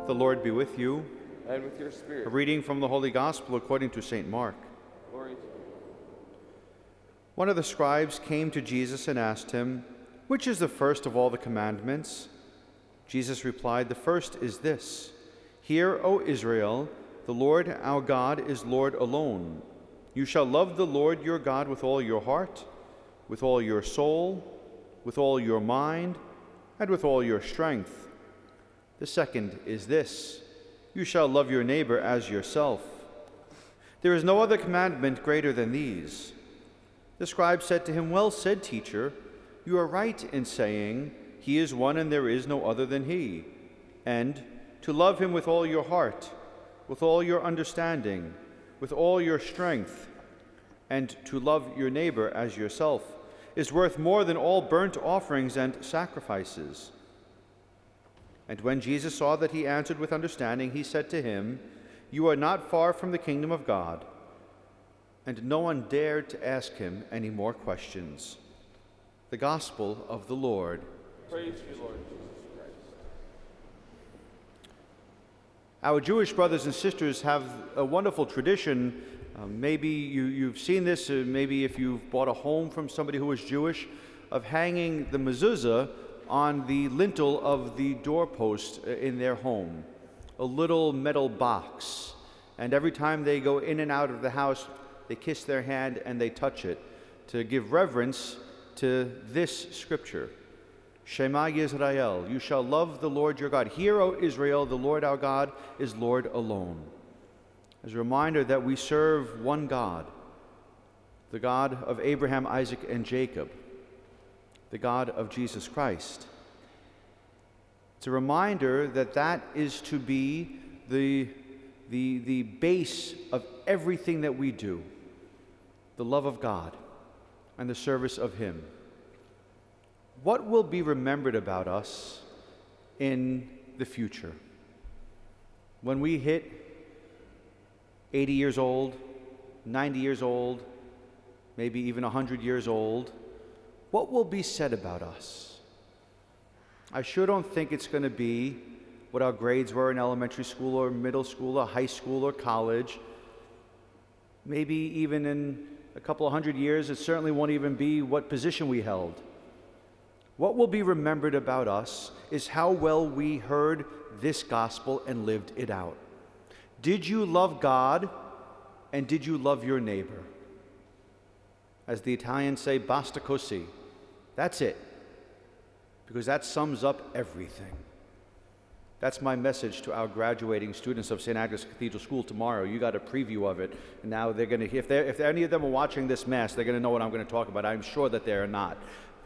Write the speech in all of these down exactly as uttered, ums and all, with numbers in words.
The Lord be with you. And with your spirit. A reading from the Holy Gospel according to Saint Mark. Glory to you. One of the scribes came to Jesus and asked him, "Which is the first of all the commandments?" Jesus replied, "The first is this: Hear, O Israel, the Lord our God is Lord alone. You shall love the Lord your God with all your heart, with all your soul, with all your mind, and with all your strength. The second is this: You shall love your neighbor as yourself. There is no other commandment greater than these." The scribe said to him, "Well said, teacher. You are right in saying, He is one and there is no other than He, and to love Him with all your heart, with all your understanding, with all your strength, and to love your neighbor as yourself is worth more than all burnt offerings and sacrifices." And when Jesus saw that he answered with understanding, he said to him, "You are not far from the kingdom of God." And no one dared to ask him any more questions. The Gospel of the Lord. Praise you, Lord Jesus Christ. Our Jewish brothers and sisters have a wonderful tradition. Uh, maybe you, you've seen this, uh, maybe if you've bought a home from somebody who is Jewish, of hanging the mezuzah on the lintel of the doorpost in their home, a little metal box. And every time they go in and out of the house, they kiss their hand and they touch it to give reverence to this scripture. Shema Yisrael, you shall love the Lord your God. Hear, O Israel, the Lord our God is Lord alone. As a reminder that we serve one God, the God of Abraham, Isaac, and Jacob, the God of Jesus Christ. It's a reminder that that is to be the, the, the base of everything that we do, the love of God and the service of Him. What will be remembered about us in the future? When we hit eighty years old, ninety years old, maybe even one hundred years old, what will be said about us? I sure don't think it's going to be what our grades were in elementary school or middle school or high school or college. Maybe even in a couple of hundred years, it certainly won't even be what position we held. What will be remembered about us is how well we heard this gospel and lived it out. Did you love God, and did you love your neighbor? As the Italians say, basta così. That's it. Because that sums up everything. That's my message to our graduating students of Saint Agnes Cathedral School tomorrow. You got a preview of it. And now they're going to, if, they're, if any of them are watching this Mass, they're going to know what I'm going to talk about. I'm sure that they are not.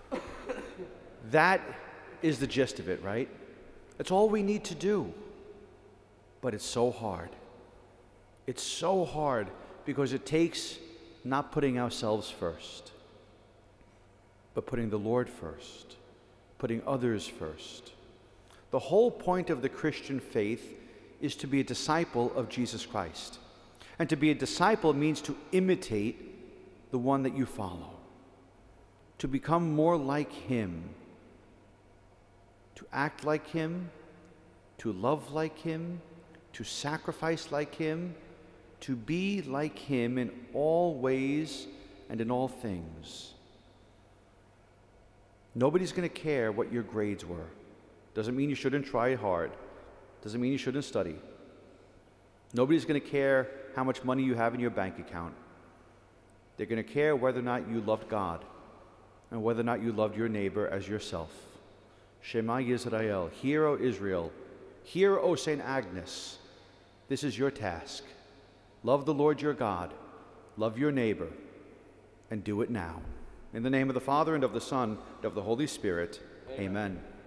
That is the gist of it, right? That's all we need to do. But it's so hard. It's so hard because it takes not putting ourselves first, but putting the Lord first, putting others first. The whole point of the Christian faith is to be a disciple of Jesus Christ. And to be a disciple means to imitate the one that you follow, to become more like Him, to act like Him, to love like Him, to sacrifice like Him, to be like Him in all ways and in all things. Nobody's going to care what your grades were. Doesn't mean you shouldn't try hard. Doesn't mean you shouldn't study. Nobody's going to care how much money you have in your bank account. They're going to care whether or not you loved God and whether or not you loved your neighbor as yourself. Shema Yisrael, hear, O Israel, hear, O Saint Agnes. This is your task. Love the Lord your God, love your neighbor, and do it now. In the name of the Father, and of the Son, and of the Holy Spirit, amen. Amen.